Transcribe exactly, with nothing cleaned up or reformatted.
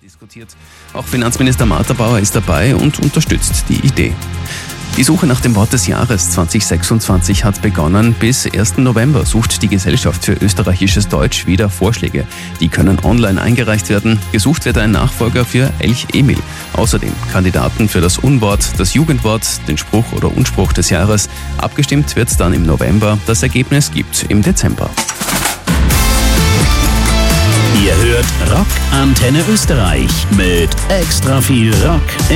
diskutiert. Auch Finanzminister Martha Bauer ist dabei und unterstützt die Idee. Die Suche nach dem Wort des Jahres zwanzig sechsundzwanzig hat begonnen. Bis ersten November sucht die Gesellschaft für österreichisches Deutsch wieder Vorschläge. Die können online eingereicht werden. Gesucht wird ein Nachfolger für Elch Emil. Außerdem Kandidaten für das Unwort, das Jugendwort, den Spruch oder Unspruch des Jahres. Abgestimmt wird dann im November. Das Ergebnis gibt im Dezember. Ihr hört Rock Antenne Österreich mit extra viel Rock